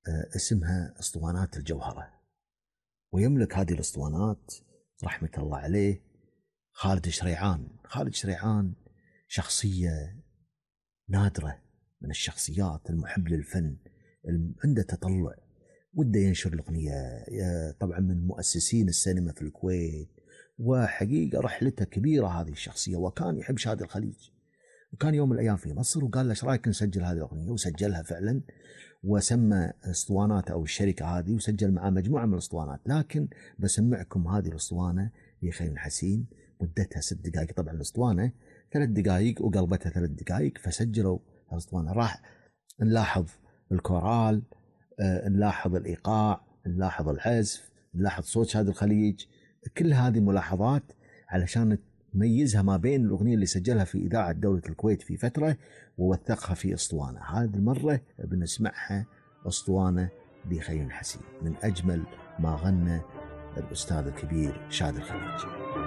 اسمها اسطوانات الجوهرة. ويملك هذه الاسطوانات رحمة الله عليه خالد شريعان. خالد شريعان شخصية نادرة من الشخصيات، المحب للفن، عنده تطلع، وده ينشر الأغنية، طبعا من مؤسسين السينما في الكويت، وحقيقة رحلته كبيرة هذه الشخصية، وكان يحب شاد الخليج. وكان يوم من الأيام في مصر وقال له ايش رايك نسجل هذه الأغنية، وسجلها فعلا، وسمى اسطوانات أو الشركة هذه، وسجل معاه مجموعة من الاسطوانات. لكن بسمعكم هذه الاسطوانة هي خير حسين، مدتها 6 دقائق. طبعا الاسطوانة 3 دقائق وقلبتها 3 دقائق، فسجلوا الاسطوانة. راح نلاحظ الكورال، نلاحظ الإيقاع، نلاحظ العزف، نلاحظ صوت شاد الخليج. كل هذه ملاحظات علشان تميزها ما بين الأغنية اللي سجلها في إذاعة دولة الكويت في فترة ووثقها في أسطوانة. هذه المرة بنسمعها أسطوانة لخير حسين، من أجمل ما غنى الأستاذ الكبير شاد الخليج.